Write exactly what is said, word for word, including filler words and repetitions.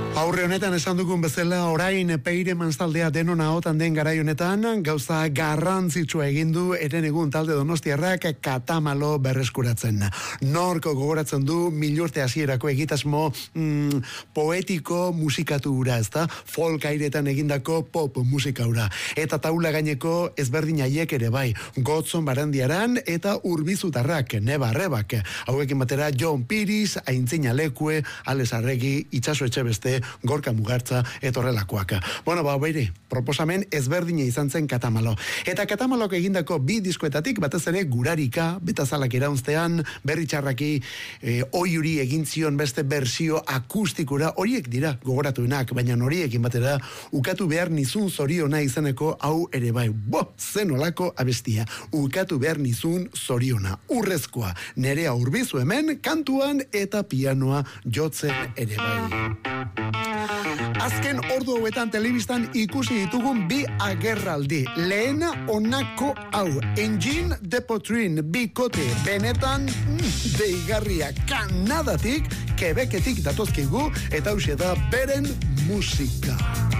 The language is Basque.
Aurre honetan esan dugun bezala orain Peire Manzaldea denon ahotan den garai honetan gauza garrantzitsua egin du eren egun talde donostiarrak Katamalo berreskuratzen. Norko gogoratzen du milurte hasierako egitasmo mm, poetiko musikatu hura, ezta? Folk airetan egindako pop musika hura. Eta taula gaineko ezberdin haiek ere bai. Gotzon Barandiaran eta Urbizutarrak, Neba Rebak. Hauekin batera Jon Piris, Aintzina Lekue, Ales Arregi, Itxaso Etxebeste, Gorka Mugartza etorrelakoak. Bueno, ba, beire, proposamen ezberdina izan zen Katamalo. Eta Katamalok egindako bi diskoetatik batez ere Gurarika, Betazalak iraunztean, Berri Txarraki, e, oiuri egin zion beste bersio akustikura, horiek dira gogoratuenak, baina horiekin batera ukatu behar nizun zoriona izeneko hau ere bai. Bo, zen olako abestia. Ukatu behar nizun zoriona. Urrezkoa, Nerea Urbizu hemen, kantuan eta pianoa jotzen ere bai. Azken ordu hauetan telebistan ikusi ditugun bi agerraldi. Lehena honako hau. Engine de Potrin, bikote, benetan mm, deigarria Kanadatik, Quebeketik datozkigu, eta hauxe da beren musika.